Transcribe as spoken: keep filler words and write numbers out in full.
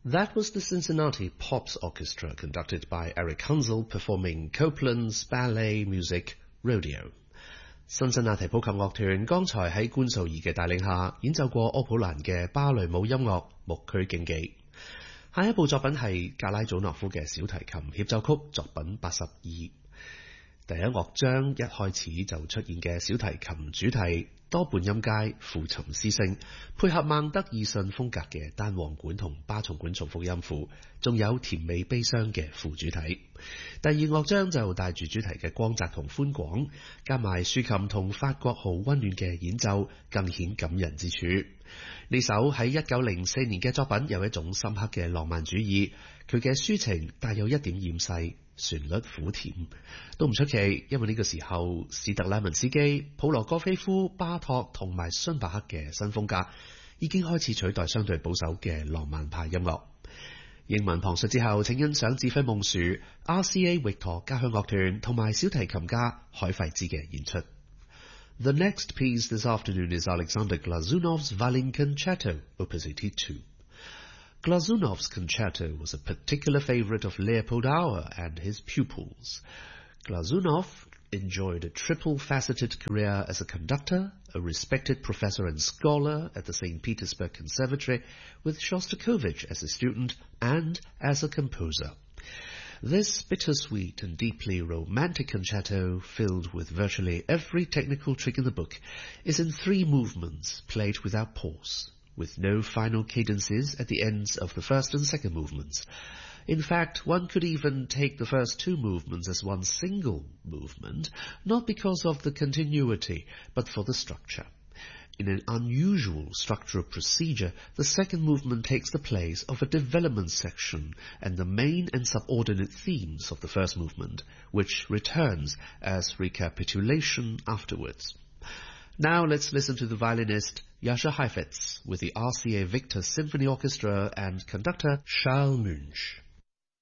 That was the Cincinnati Pops Orchestra, conducted by Eric Hunzel, performing Copland's ballet music Rodeo. 新辛納提普及樂團剛才喺官數儀嘅帶領下演奏過柯普蘭嘅芭蕾舞音樂牧區競技。下一部作品係格拉祖諾夫嘅小提琴協奏曲作品八十二。第一樂章一開始就出現嘅小提琴主題多半音階負沉詩聲，配合孟德爾遜風格嘅單簧管同巴松管重複音符，仲有甜美悲傷嘅副主題。第二樂章就帶住主題嘅光澤同寬廣，加埋豎琴同法國號溫暖嘅演奏，更顯感人之處。呢首喺一九零四年嘅作品有一種深刻嘅浪漫主義，佢嘅抒情帶有一點厭世，旋律苦甜，都唔出奇，因為呢個時候史特拉文斯基、普羅戈菲夫、巴托同埋孫伯克嘅新風格已經開始取代相對保守嘅浪漫派音樂。英文旁述之後，請欣賞指揮夢樹、R C A 域陀交響樂團同埋小提琴家海費茲嘅演出。The next piece this afternoon is Alexander Glazunov's Violin Concerto, Opus eighty-two. Glazunov's concerto was a particular favorite of Leopold Auer and his pupils. Glazunov enjoyed a triple-faceted career as a conductor, a respected professor and scholar at the Saint Petersburg Conservatory, with Shostakovich as a student, and as a composer. This bittersweet and deeply romantic concerto, filled with virtually every technical trick in the book, is in three movements, played without pause, with no final cadences at the ends of the first and second movements. In fact, one could even take the first two movements as one single movement, not because of the continuity, but for the structure. In an unusual structural procedure, the second movement takes the place of a development section and the main and subordinate themes of the first movement, which returns as recapitulation afterwards. Now let's listen to the violinist Jascha Heifetz with the R C A Victor Symphony Orchestra and conductor Charles Munch.